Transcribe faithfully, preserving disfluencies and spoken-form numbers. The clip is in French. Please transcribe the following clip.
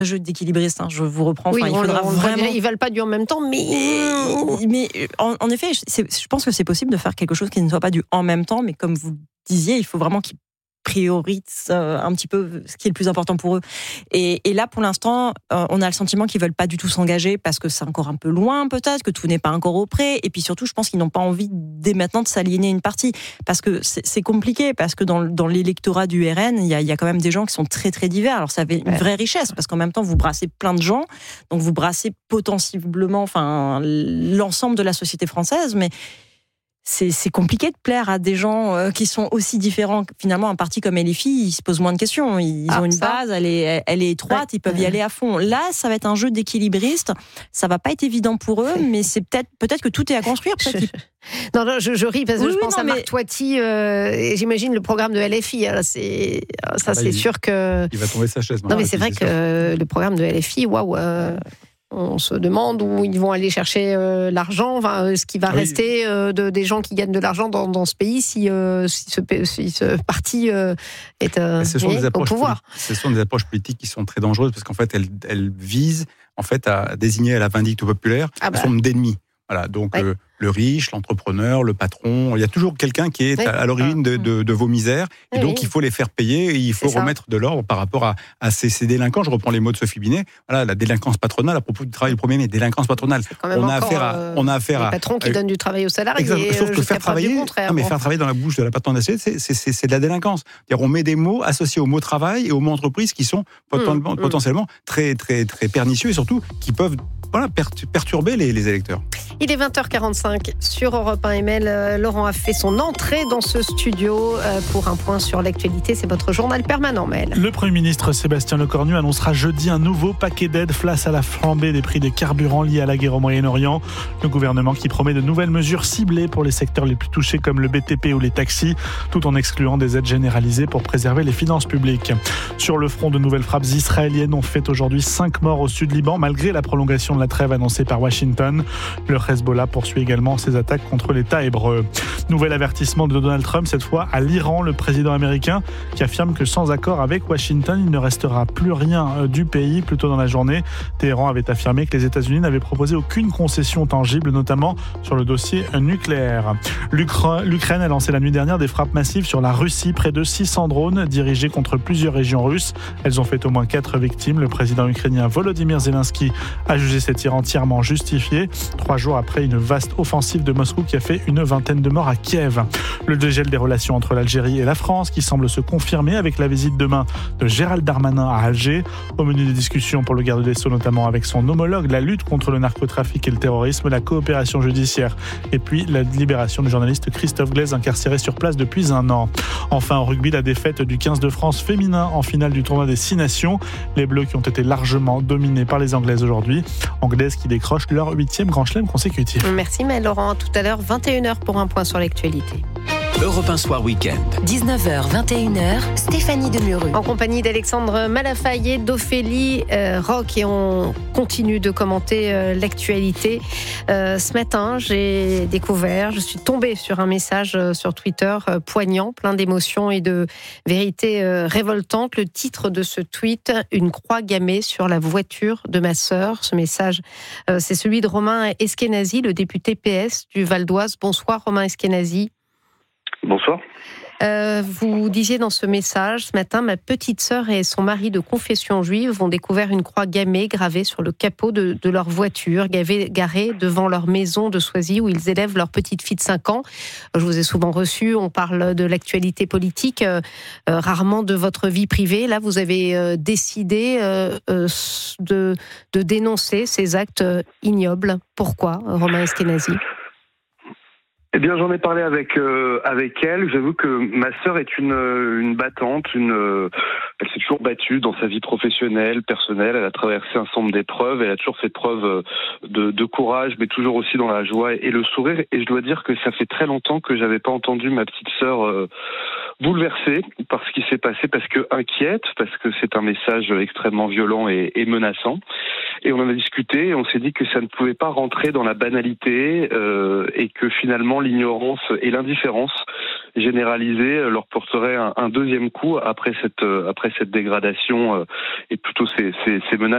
jeu d'équilibriste, hein, je vous reprends. Oui, enfin, il faudra on, on vraiment. Ils valent pas du en même temps, mais mais en, en effet, c'est, je pense que c'est possible de faire quelque chose qui ne soit pas du en même temps, mais comme vous disiez, il faut vraiment qu'ils priorisent un petit peu ce qui est le plus important pour eux. Et, et là, pour l'instant, on a le sentiment qu'ils veulent pas du tout s'engager parce que c'est encore un peu loin, peut-être, que tout n'est pas encore au près. Et puis surtout, je pense qu'ils n'ont pas envie dès maintenant de s'aliéner une partie. Parce que c'est, c'est compliqué, parce que dans, dans l'électorat du R N, il y a, il y a quand même des gens qui sont très, très divers. Alors, ça avait une vraie richesse, parce qu'en même temps, vous brassez plein de gens. Donc, vous brassez potentiellement, enfin, l'ensemble de la société française, mais C'est, c'est compliqué de plaire à des gens euh, qui sont aussi différents. Finalement, un parti comme L F I, ils se posent moins de questions. Ils ah, ont une ça. base, elle est, elle est étroite, ouais. Ils peuvent y aller à fond. Là, ça va être un jeu d'équilibriste. Ça va pas être évident pour eux, mais c'est peut-être, peut-être que tout est à construire. Je... Non, non, je, je ris parce que oui, je oui, pense non, à Marc mais... Toiti euh, et j'imagine le programme de L F I. Alors c'est, ça, ah, c'est il... sûr que. Il va tomber sa chaise. Non, mais c'est vrai c'est que sûr. Le programme de L F I, waouh. Euh... On se demande où ils vont aller chercher euh, l'argent, enfin, ce qui va oui. rester euh, de, des gens qui gagnent de l'argent dans, dans ce pays si, euh, si, ce, si ce parti euh, est, euh, ce sont est des au pouvoir. Politi- ce sont des approches politiques qui sont très dangereuses parce qu'en fait, elles, elles visent en fait, à désigner à la vindicte populaire ah bah. une forme d'ennemi. Voilà, donc ouais. euh, le riche, l'entrepreneur, le patron, il y a toujours quelqu'un qui est oui. à, à l'origine de, de, de vos misères, et oui. donc il faut les faire payer, et il faut remettre de l'ordre par rapport à, à ces, ces délinquants. Je reprends les mots de Sophie Binet. Voilà, la délinquance patronale, à propos du travail du premier mai, délinquance patronale. On a affaire à, euh, on a affaire les à patrons qui euh, donnent du travail aux salariés. Exactement, sauf que faire travailler, non, mais bon. faire travailler dans la bouche de la patronne d'assiette, c'est, c'est, c'est, c'est de la délinquance. C'est-à-dire, on met des mots associés au mot travail et au mot entreprise qui sont potentiellement, mmh, potentiellement mmh. très, très, très pernicieux et surtout qui peuvent voilà, perturber les, les électeurs. Il est vingt heures quarante-cinq sur Europe un M L. Laurent a fait son entrée dans ce studio pour un point sur l'actualité. C'est votre journal permanent, Mel. Le Premier ministre Sébastien Lecornu annoncera jeudi un nouveau paquet d'aides face à la flambée des prix des carburants liés à la guerre au Moyen-Orient. Le gouvernement qui promet de nouvelles mesures ciblées pour les secteurs les plus touchés comme le B T P ou les taxis, tout en excluant des aides généralisées pour préserver les finances publiques. Sur le front, de nouvelles frappes israéliennes ont fait aujourd'hui cinq morts au sud Liban, malgré la prolongation de la trêve annoncée par Washington. Le Hezbollah poursuit également ses attaques contre l'État hébreu. Nouvel avertissement de Donald Trump, cette fois à l'Iran, le président américain qui affirme que sans accord avec Washington, il ne restera plus rien du pays. Plus tôt dans la journée, Téhéran avait affirmé que les États-Unis n'avaient proposé aucune concession tangible, notamment sur le dossier nucléaire. L'Ukraine a lancé la nuit dernière des frappes massives sur la Russie, près de six cents drones dirigés contre plusieurs régions russes. Elles ont fait au moins quatre victimes. Le président ukrainien Volodymyr Zelensky a jugé ces tirs entièrement justifiés. Trois jours après une vaste offensive de Moscou qui a fait une vingtaine de morts à Kiev. Le dégel des relations entre l'Algérie et la France qui semble se confirmer avec la visite demain de Gérald Darmanin à Alger. Au menu des discussions pour le garde des Sceaux, notamment avec son homologue, la lutte contre le narcotrafic et le terrorisme, la coopération judiciaire et puis la libération du journaliste Christophe Glaise incarcéré sur place depuis un an. Enfin, en rugby, la défaite du quinze de France féminin en finale du tournoi des Six Nations. Les Bleus qui ont été largement dominés par les Anglaises aujourd'hui. Anglaises qui décrochent leur huitième grand chelem consécutif. Merci Maëlle Laurent. Tout à l'heure, vingt et une heures pour un point sur l'actualité. Europe un Soir Week-end. dix-neuf heures, vingt et une heures, Stéphanie Demuru. En compagnie d'Alexandre Malafaye, d'Ophélie euh, Roch, et on continue de commenter euh, l'actualité. Euh, ce matin, j'ai découvert, je suis tombée sur un message euh, sur Twitter euh, poignant, plein d'émotions et de vérités euh, révoltantes. Le titre de ce tweet, une croix gammée sur la voiture de ma sœur. Ce message, euh, c'est celui de Romain Eskenazi, le député P S du Val d'Oise. Bonsoir Romain Eskenazi. Bonsoir. Euh, vous disiez dans ce message, ce matin, ma petite sœur et son mari de confession juive ont découvert une croix gammée gravée sur le capot de, de leur voiture, garée devant leur maison de Soisy où ils élèvent leur petite fille de cinq ans. Je vous ai souvent reçu, on parle de l'actualité politique, euh, euh, rarement de votre vie privée. Là, vous avez euh, décidé euh, euh, de, de dénoncer ces actes ignobles. Pourquoi, Romain Eskenazi ? Eh bien, j'en ai parlé avec euh, avec elle. J'avoue que ma sœur est une une battante, une euh, elle s'est toujours battue dans sa vie professionnelle, personnelle. Elle a traversé un certain nombre d'épreuves. Elle a toujours fait preuve de, de courage, mais toujours aussi dans la joie et le sourire. Et je dois dire que ça fait très longtemps que j'avais pas entendu ma petite sœur euh, bouleversée par ce qui s'est passé, parce que inquiète, parce que c'est un message extrêmement violent et, et menaçant. Et on en a discuté et on s'est dit que ça ne pouvait pas rentrer dans la banalité euh, et que finalement l'ignorance et l'indifférence généralisée leur porteraient un, un deuxième coup après cette, après cette dégradation euh, et plutôt ces, ces, ces menaces